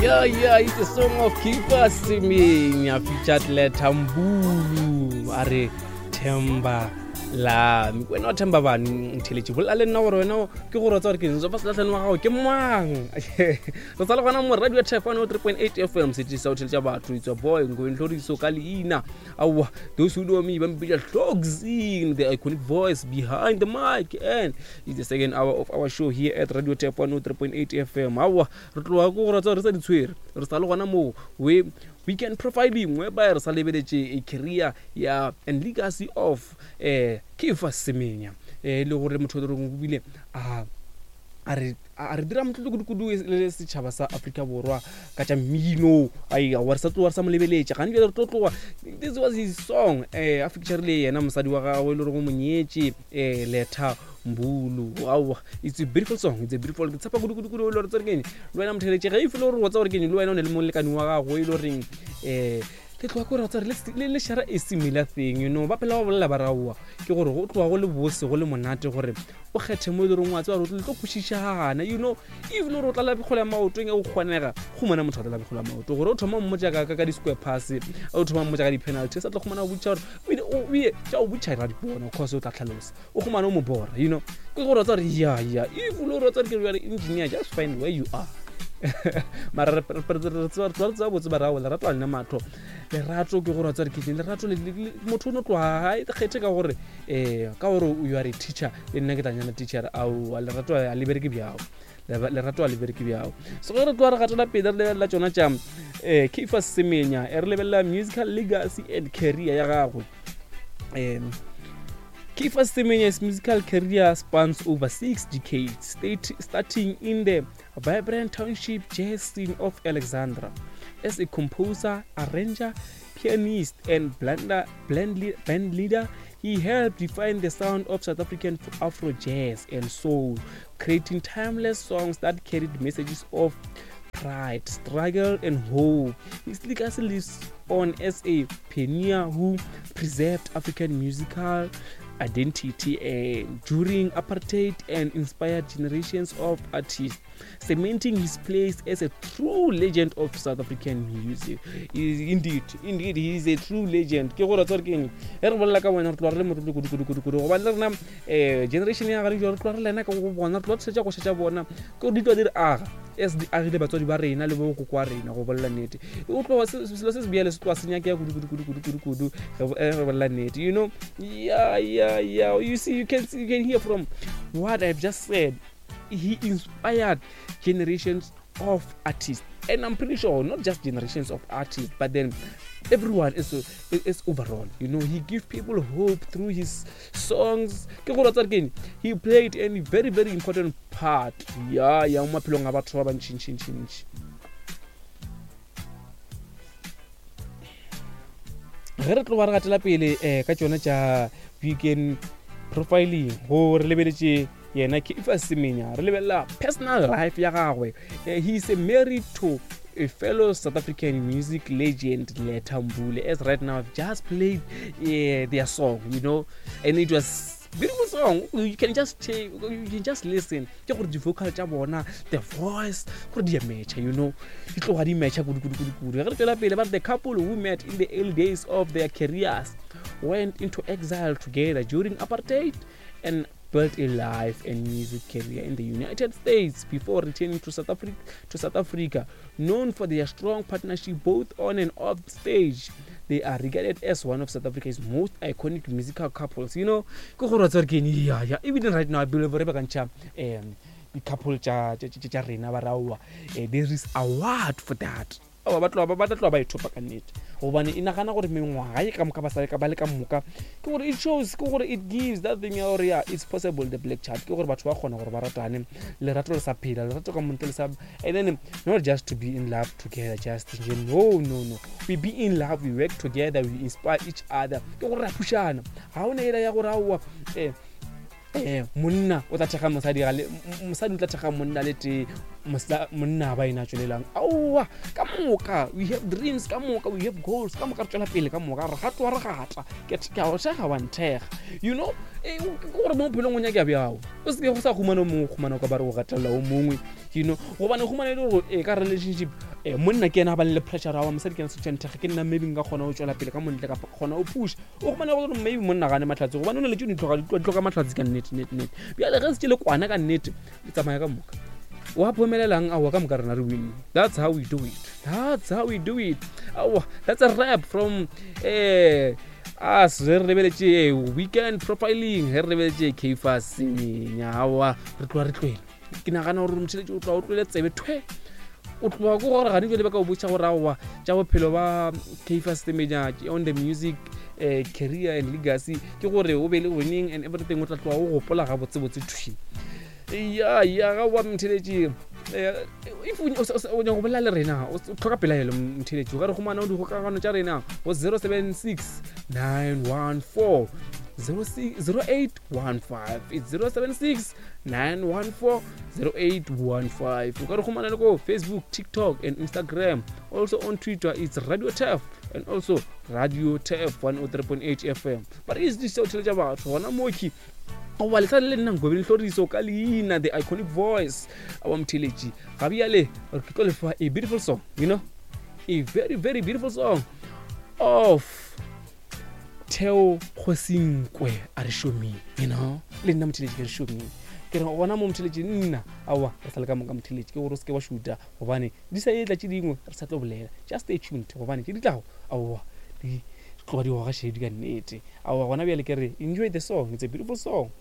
Yeah, it's a song of Kifa Siminya featured Letambulu are Temba la wena Temba ba ntheletše bolla le nna gore wena ke go rotsa gore ke ntse ba se latlhane wa gago ke mang re sa le gona mo radio Tefano 3.8 FM city south tša batho it's a boy ngointlhoriso ka leina awa those who know me ba mpitša Hlogsing, the iconic voice behind the mic, and it's the second hour of our show here at radio Tefano 3.8 FM awa re tloga go go rotsa re sa ditshwere re sa le gona mo we can profiling whereby re sa lebeletše a career ya and legacy of Kifa Siminya le gore motho re go bile a re dira motlokudu le setšhaba sa Africa borwa ka tša mmino ai wa sa tloa sa molebeletša ga ne re tlotloa. This was his song a feature le yena mosadi wa gagwe le re go monyetše Leta Mbulu. Wow, it's a beautiful song, it's a beautiful tsapa kudu lo re tsere lo wena motheletše ga ifile gore go tsa gore ke lo wena o ne le molekani wa gagwe le reng ke tloa go rotsa le share a similar thing, you know ba phela ba bolela ba rawa ke gore go tloa go le bose go le monate gore o kgethe mo le rongwa tsa gore o tlo pushishana, you know even ro tla la bikgola maoto nge o kgonega go mona motho tla la bikgola maoto gore o thoma mmotsa ka di square pass o thoma mmotsa ka di penalty sa tlo go mona o butša gore we tša o butša ra di bona cause o tla tlhalosa o go mana o mo bora, you know ke go rotsa re yeah if lo rotsa ke re engineer just find where you are mara re tsa botse ba raola ra tla nna matho le ratso ke go rotsa re kitchen le ratso le motho no tloa e kgethe ka gore ka gore you are a teacher le nna ke tanyana teacher au le ratso a le bereke bjao le ratso a le bereke bjao so re tloa re gatela pele le la tsona tša Kifa Siminya e re lebella musical legacy and career ya gagwe. Kifa Siminya's musical career spans over 6 decades, starting in the vibrant township jazz scene of Alexandra. As a composer, arranger, pianist, and band leader, he helped define the sound of South African Afro jazz and soul, creating timeless songs that carried messages of pride, struggle, and hope. His legacy lives on as a pioneer who preserved African musical identity during apartheid and inspired generations of artists, cementing his place as a true legend of South African music. Indeed, he is a true legend. Ke go rotsa re keng e re bolla ka bona re tloa re le motho kudu go ba le rena generation ya ga re tloa re lena ka go bona tloa tsetša go šetša bona ke di tloa di re aga as di agile batswadi ba rena le bo go kwa rena go bolla nnete o tloa selo se se biele se tloa senya ke ya kudu re bolla nnete, you know. Yeah, you see, you can hear from what I've just said. He inspired generations of artists, and I'm pretty sure not just generations of artists, but then everyone is overall, you know. He gives people hope through his songs. He played a very, very important part. Yeah, maphelong a batho ba ntšhi. Re tlo ba re gatela pele ka tsona tša weekend profiling go re lebeletše yena Kifa Siminya re lebella personal life ya gagwe. He is married to a fellow South African music legend Leta Mbulu, as right now I've just played their song, you know, and it was beautiful song. You can just listen ke gore di vocal tša bona, the voice gore di matcha, you know, di tloga di matcha kudu. Re tšwela pele ba the couple who met in the early days of their careers went into exile together during apartheid and built a life and music career in the United States before returning to South Africa. Known for their strong partnership both on and off stage, they are regarded as one of South Africa's most iconic musical couples, you know. Even right now I believe the couple tša rena ba rawa there is award for that. Ba tloa ba ithopa ka nnete gobane e nagana gore mengwaga e ka moka ba le ka moka ke gore it shows, ke gore it gives that thing or yeah, it's possible the black child ke gore batho ba kgona gore ba ratane le ratlo le sa phela le ratlo ka montle le sa, and then not just to be in love together, just no, we be in love, we work together, we inspire each other ke gore ra pushana ga o ne ela ya gore aowa monna o tla thega mosadi o tla thega monna le te monna ba ina tswelelang aowa ka moka we have dreams, ka moka we have goals, ka moka re tswela pele ka moka re gatwa re gata ke a o thega wa nthega, you know. Gore mo phelong o nyaka bjao o se go sa khumana ka bare go gatella o mongwe you know gobane go mane go ka relationship monna ke ena ba le pressure wa mosadi ke ena se tshwantega ke nna maybe nka kgona go tswela pele ka montle ka kgona go push o go mane go maybe monna gane matlatsi gobane o ne le tšone tloga matlatsi ka nnete bjale ge se tšele kwana ka nnete le tsamaya ka moka wa phomelelang awa ka moka rena re win. That's how we do it. Awa, that's a rap from us re rebeletše weekend profiling re rebeletše Kfas nyawa re tloa re tlwele ke nagana gore motšheletše o tloa o tlwele tsebe thwe o tloa go gore gane jale ba ka o botša gore aowa tša bophelo ba Kfas Temenya on the music career and legacy ke gore o be le winning and everything o tla tloa o gopola ga botsebotse thuši ya ga wa mtheletše if o nyaka go bolela le rena o tlhoka pelaelo mtheletše o ka re gomana o dikgokagano tša rena go 076 914 0815 it's 076 914 0815 o ka re gomana le ko Facebook, TikTok and Instagram. Also on Twitter it's Radio Tef and also Radio Tef 103.8 FM. But is this so tšheletša batho gona moki wa le tsale le nna go be hloriso ka leina the iconic voice awa mtheletši ga bjale re ke tlo le fa a beautiful song, you know, a very very beautiful song of Theo Khosinkwe a re shoming, you know, le nna mtheletši ke re shoming ke re gona mo mtheletši nna awa re tla le ka moka mtheletši ke gore se ke wa shuta gobane di sa etla tše dingwe re sa tlo bolela. Just stay tuned gobane ke ditlago awa di tloba di goga shedi ka nnete awa gona bjale ke re enjoy the song, it's a beautiful song.